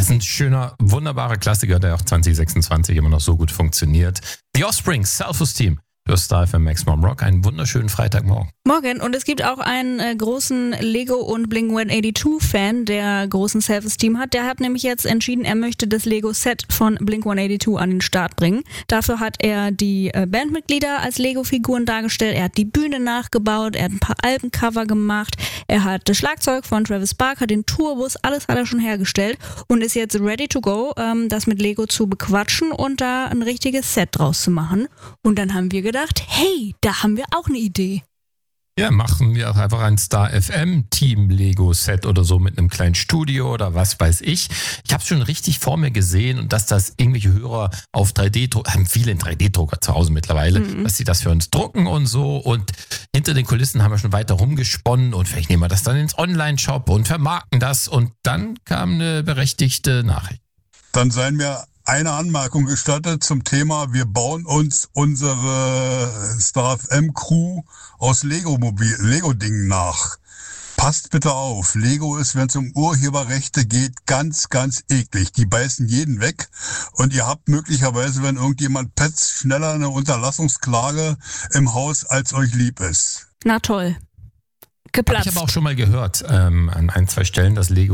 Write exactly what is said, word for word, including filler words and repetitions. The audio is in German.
ist ein schöner, wunderbarer Klassiker, der auch zwanzig sechsundzwanzig immer noch so gut funktioniert. The Offspring, Self-Esteem. Für Star F M Maximum Rock. Einen wunderschönen Freitagmorgen. Morgen. Und es gibt auch einen äh, großen Lego- und Blink hundertzweiundachtzig-Fan, der großen Self-Esteem hat. Der hat nämlich jetzt entschieden, er möchte das Lego-Set von Blink hundertzweiundachtzig an den Start bringen. Dafür hat er die äh, Bandmitglieder als Lego-Figuren dargestellt. Er hat die Bühne nachgebaut, er hat ein paar Albencover gemacht, er hat das Schlagzeug von Travis Barker, den Tourbus, alles hat er schon hergestellt und ist jetzt ready to go, ähm, das mit Lego zu bequatschen und da ein richtiges Set draus zu machen. Und dann haben wir gedacht, hey, da haben wir auch eine Idee. Ja, machen wir auch einfach ein Star F M Team Lego Set oder so mit einem kleinen Studio oder was weiß ich. Ich habe es schon richtig vor mir gesehen und dass das irgendwelche Hörer auf drei D-Druck, haben viele einen drei D-Drucker zu Hause mittlerweile, mhm. dass sie das für uns drucken und so und hinter den Kulissen haben wir schon weiter rumgesponnen und vielleicht nehmen wir das dann ins Online-Shop und vermarkten das und dann kam eine berechtigte Nachricht. Dann seien mir eine Anmerkung gestattet zum Thema, wir bauen uns unsere Star F M Crew aus Lego-Mobil, Lego-Dingen nach. Passt bitte auf, Lego ist, wenn es um Urheberrechte geht, ganz, ganz eklig. Die beißen jeden weg und ihr habt möglicherweise, wenn irgendjemand petzt, schneller eine Unterlassungsklage im Haus, als euch lieb ist. Na toll. Geplatzt. Hab ich aber auch schon mal gehört ähm, an ein, zwei Stellen, dass Lego